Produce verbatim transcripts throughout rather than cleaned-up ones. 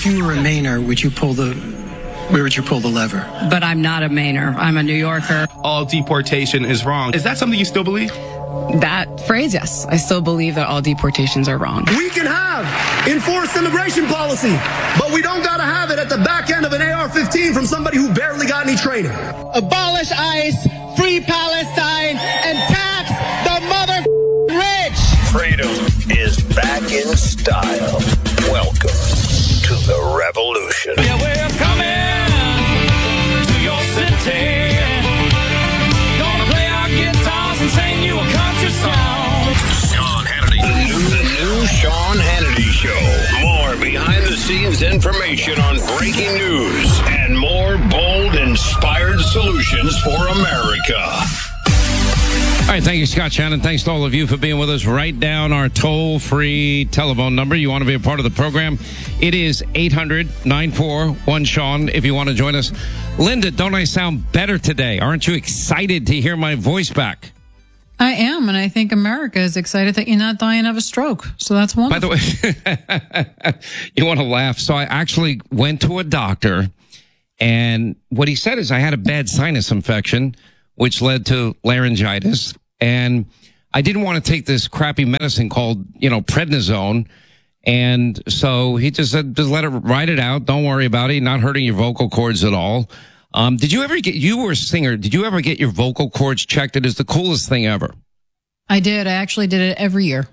If you were a Mainer, would you pull the, where would you pull the lever? But I'm not a Mainer. I'm a New Yorker. All deportation is wrong. Is that something you still believe? That phrase, yes. I still believe that all deportations are wrong. We can have enforced immigration policy, but we don't gotta have it at the back end of an A R fifteen from somebody who barely got any training. Abolish ICE, free Palestine, and tax the mother rich. Freedom is back in style. Welcome to the revolution. Yeah, we're coming to your city. Gonna play our guitars and sing you a country song. Sean Hannity. The new, the new Sean Hannity Show. More behind-the-scenes information on breaking news and more bold, inspired solutions for America. All right, thank you, Scott Shannon. Thanks to all of you for being with us. Write down our toll-free telephone number. You want to be a part of the program. It is eight hundred, nine four one, Sean, if you want to join us. Linda, don't I sound better today? Aren't you excited to hear my voice back? I am, and I think America is excited that you're not dying of a stroke. So that's wonderful. By the way, you want to laugh. So I actually went to a doctor, and what he said is I had a bad sinus infection, which led to laryngitis. And I didn't want to take this crappy medicine called, you know, prednisone. And so he just said, just let it, ride it out. Don't worry about it. You're not hurting your vocal cords at all. Um, did you ever get, you were a singer. Did you ever get your vocal cords checked? It is the coolest thing ever. I did. I actually did it every year.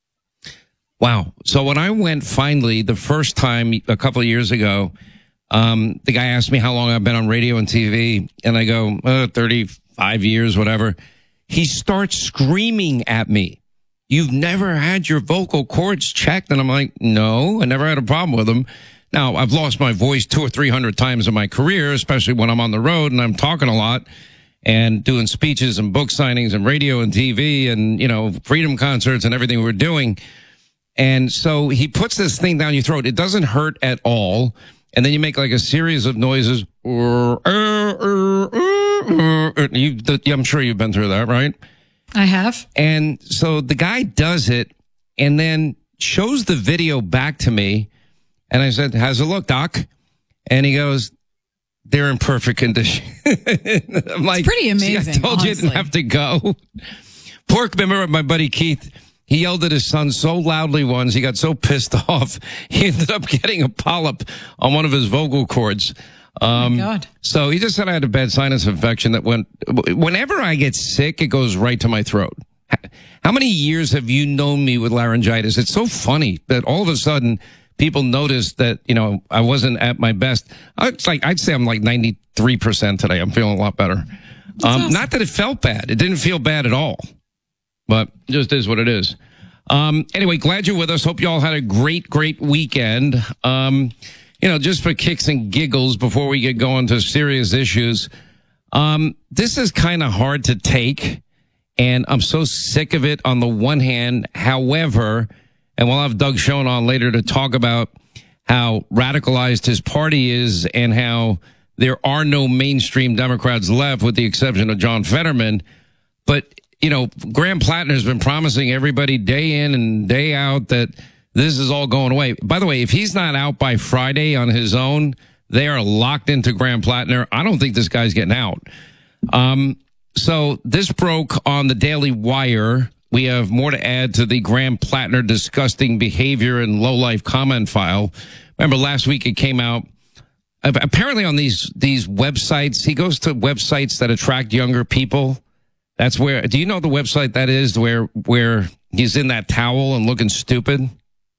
Wow. So when I went finally the first time a couple of years ago, um, the guy asked me how long I've been on radio and T V. And I go, uh, thirty-five years, whatever. He starts screaming at me. You've never had your vocal cords checked? And I'm like, no, I never had a problem with them. Now, I've lost my voice two or three hundred times in my career, especially when I'm on the road and I'm talking a lot and doing speeches and book signings and radio and T V and, you know, freedom concerts and everything we're doing. And so he puts this thing down your throat. It doesn't hurt at all. And then you make like a series of noises. You, I'm sure you've been through that, right? I have. And so the guy does it and then shows the video back to me. And I said, how's it look, Doc? And he goes, they're in perfect condition. I'm like, it's pretty amazing. See, I told honestly. you you didn't have to go. Pork, remember my buddy Keith? He yelled at his son so loudly once, he got so pissed off, he ended up getting a polyp on one of his vocal cords. Um, oh my God. So he just said I had a bad sinus infection that went, whenever I get sick, it goes right to my throat. How many years have you known me with laryngitis? It's so funny that all of a sudden people noticed that, you know, I wasn't at my best. It's like, I'd say I'm like ninety-three percent today. I'm feeling a lot better. Um, awesome. Not that it felt bad. It didn't feel bad at all, but it just is what it is. Um, anyway, glad you're with us. Hope you all had a great, great weekend. Um, you know, just for kicks and giggles before we get going to serious issues. Um, this is kind of hard to take, and I'm so sick of it on the one hand. However, and we'll have Doug Schoen on later to talk about how radicalized his party is and how there are no mainstream Democrats left with the exception of John Fetterman. But, you know, Graham Plattner has been promising everybody day in and day out that this is all going away. By the way, if he's not out by Friday on his own, they are locked into Graham Plattner. I don't think this guy's getting out. Um, so this broke on the Daily Wire. We have more to add to the Graham Plattner disgusting behavior and low-life comment file. Remember last week it came out. Apparently on these, these websites, he goes to websites that attract younger people. That's where, do you know the website that is where, where he's in that towel and looking stupid?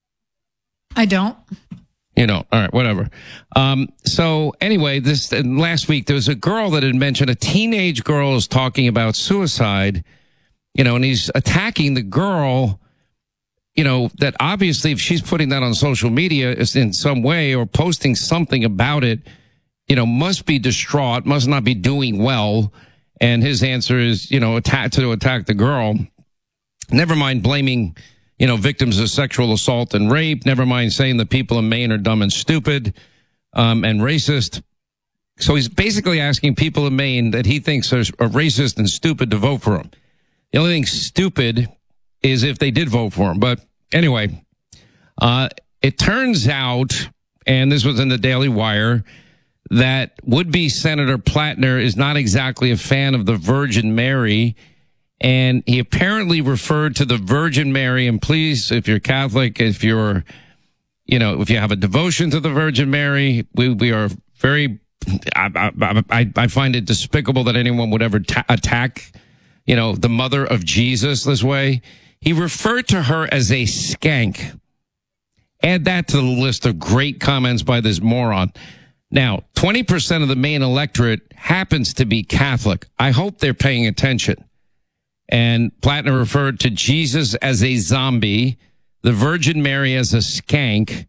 I don't. You know, all right, whatever. Um, so anyway, this uh, last week there was a girl that had mentioned a teenage girl is talking about suicide, you know, and he's attacking the girl, you know, that obviously if she's putting that on social media is in some way or posting something about it, you know, must be distraught, must not be doing well. And his answer is, you know, attack to attack the girl. Never mind blaming, you know, victims of sexual assault and rape. Never mind saying the people in Maine are dumb and stupid, um, and racist. So he's basically asking people in Maine that he thinks are, are racist and stupid to vote for him. The only thing stupid is if they did vote for him. But anyway, uh, it turns out, and this was in the Daily Wire, that would-be Senator Plattner is not exactly a fan of the Virgin Mary, and he apparently referred to the Virgin Mary, and please, if you're Catholic, if you're, you know, if you have a devotion to the Virgin Mary, we, we are very, I, I, I find it despicable that anyone would ever ta- attack, you know, the mother of Jesus this way. He referred to her as a skank. Add that to the list of great comments by this moron. Now, twenty percent of the Maine electorate happens to be Catholic. I hope they're paying attention. And Plattner referred to Jesus as a zombie, the Virgin Mary as a skank,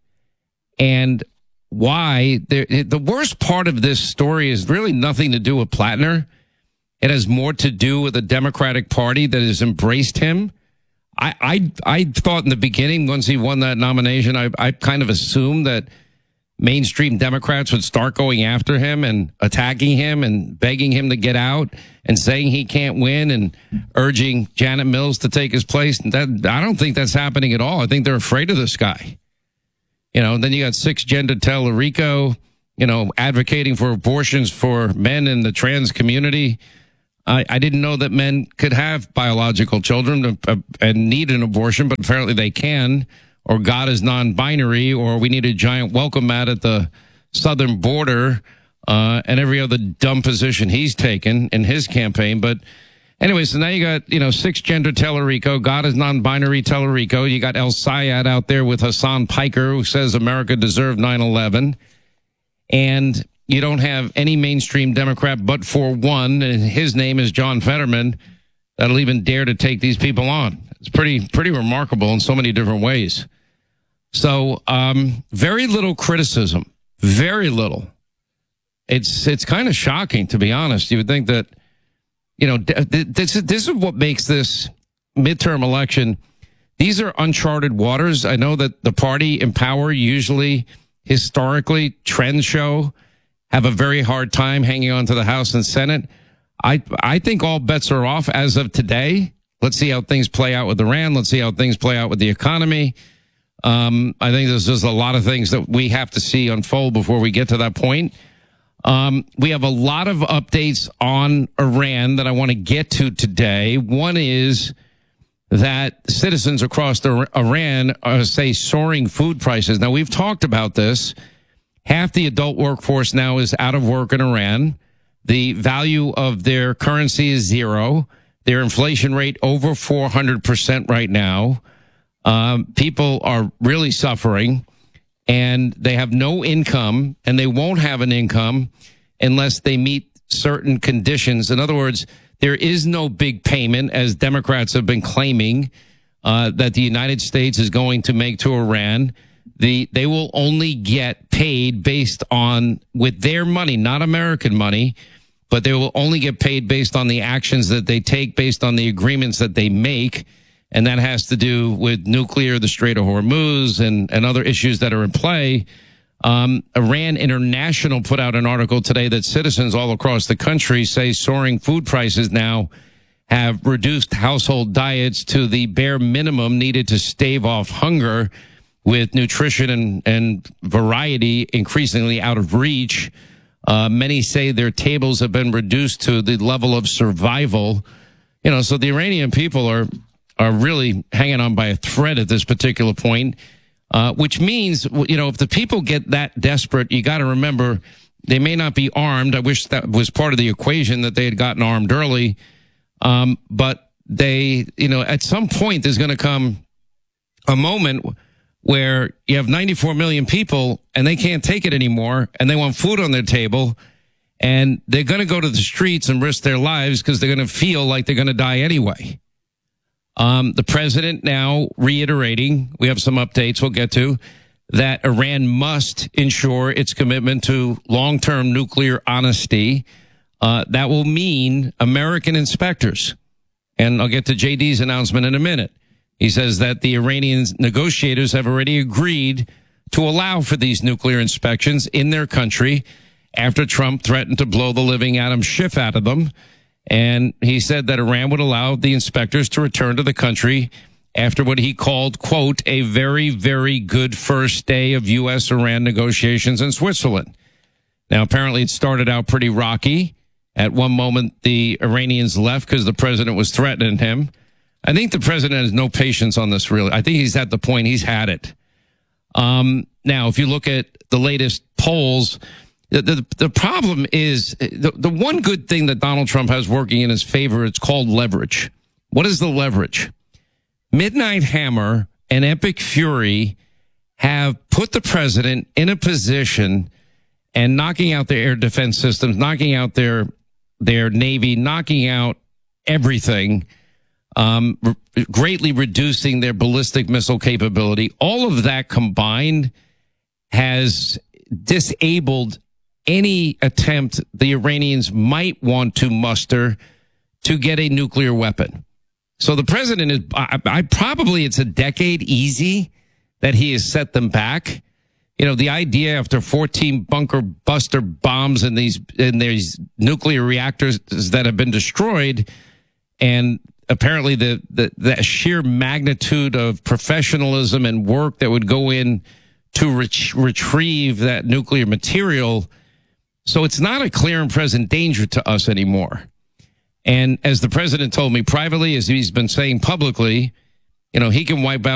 and why. The worst part of this story is really nothing to do with Plattner. It has more to do with the Democratic Party that has embraced him. I, I, I thought in the beginning, once he won that nomination, I, I kind of assumed that mainstream Democrats would start going after him and attacking him and begging him to get out and saying he can't win and urging Janet Mills to take his place. That, I don't think that's happening at all. I think they're afraid of this guy. You know, and then you got six-gender Tellerico, you know, advocating for abortions for men in the trans community. I, I didn't know that men could have biological children uh, and need an abortion, but apparently they can, or God is non-binary, or we need a giant welcome mat at the southern border, uh, and every other dumb position he's taken in his campaign. But anyway, so now you got, you know, six-gender Tellerico, God is non-binary Tellerico. You got El Sayed out there with Hassan Piker, who says America deserved nine eleven. And you don't have any mainstream Democrat but for one, and his name is John Fetterman, that'll even dare to take these people on. It's pretty, pretty remarkable in so many different ways. So, um, very little criticism, very little. It's, it's kind of shocking, to be honest. You would think that, you know, this is, this is what makes this midterm election. These are uncharted waters. I know that the party in power usually, historically, trends show, have a very hard time hanging on to the House and Senate. I I think all bets are off as of today. Let's see how things play out with Iran. Let's see how things play out with the economy. Um, I think there's just a lot of things that we have to see unfold before we get to that point. Um, we have a lot of updates on Iran that I want to get to today. One is that citizens across the, Iran uh, say soaring food prices. Now, we've talked about this. Half the adult workforce now is out of work in Iran. The value of their currency is zero. Their inflation rate over four hundred percent right now. Um, people are really suffering, and they have no income, and they won't have an income unless they meet certain conditions. In other words, there is no big payment, as Democrats have been claiming, uh, that the United States is going to make to Iran. The, they will only get paid based on, with their money, not American money, but they will only get paid based on the actions that they take, based on the agreements that they make. And that has to do with nuclear, the Strait of Hormuz, and, and other issues that are in play. Um, Iran International put out an article today that citizens all across the country say soaring food prices now have reduced household diets to the bare minimum needed to stave off hunger, with nutrition and, and variety increasingly out of reach. Uh, many say their tables have been reduced to the level of survival. You know, so the Iranian people are, are really hanging on by a thread at this particular point, uh, which means, you know, if the people get that desperate, you got to remember they may not be armed. I wish that was part of the equation, that they had gotten armed early. Um, but they, you know, at some point there's going to come a moment where you have ninety-four million people and they can't take it anymore, and they want food on their table, and they're going to go to the streets and risk their lives because they're going to feel like they're going to die anyway. Um, the president now reiterating, we have some updates we'll get to, that Iran must ensure its commitment to long-term nuclear honesty. Uh, that will mean American inspectors. And I'll get to J D's announcement in a minute. He says that the Iranian negotiators have already agreed to allow for these nuclear inspections in their country after Trump threatened to blow the living Adam Schiff out of them. And he said that Iran would allow the inspectors to return to the country after what he called, quote, a very, very good first day of U S Iran negotiations in Switzerland. Now, apparently it started out pretty rocky. At one moment, the Iranians left because the president was threatening him. I think the president has no patience on this, really. I think he's at the point he's had it. Um, now, if you look at the latest polls, the, the, the problem is the, the one good thing that Donald Trump has working in his favor, it's called leverage. What is the leverage? Midnight Hammer and Epic Fury have put the president in a position and knocking out their air defense systems, knocking out their their Navy, knocking out everything, um, re- greatly reducing their ballistic missile capability. All of that combined has disabled any attempt the Iranians might want to muster to get a nuclear weapon. So the president is, I, I probably it's a decade easy that he has set them back. You know, the idea after fourteen bunker buster bombs in these, in these nuclear reactors that have been destroyed, and apparently the, the, the sheer magnitude of professionalism and work that would go in to ret- retrieve that nuclear material. So it's not a clear and present danger to us anymore. And as the president told me privately, as he's been saying publicly, you know, he can wipe out